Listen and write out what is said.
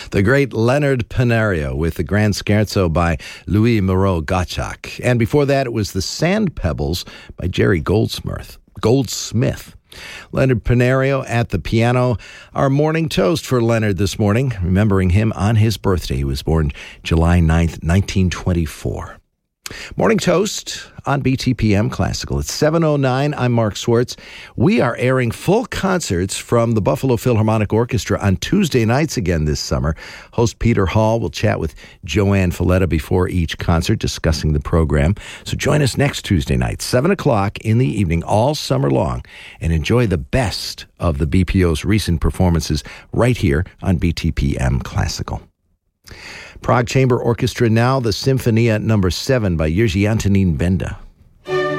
The great Leonard Panario with the Grand Scherzo by Louis Moreau-Gottschalk. And before that, it was the Sand Pebbles by Jerry Goldsmith. Leonard Panario at the piano. Our morning toast for Leonard this morning, remembering him on his birthday. He was born July 9th, 1924. Morning toast on BTPM Classical. It's 7:09. I'm Mark Swartz. We are airing full concerts from the Buffalo Philharmonic Orchestra on Tuesday nights again this summer. Host Peter Hall will chat with Joanne Falletta before each concert, discussing the program. So join us next Tuesday night, 7 o'clock in the evening, all summer long, and enjoy the best of the BPO's recent performances right here on BTPM Classical. Prague Chamber Orchestra now, the Symphonia No. 7 by Jiří Antonín Benda.